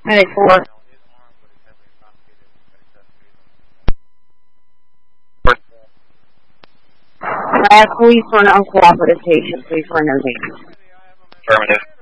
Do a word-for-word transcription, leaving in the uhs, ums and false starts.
Medic four. I have police for an uncooperative patient. Please run their name. Affirmative.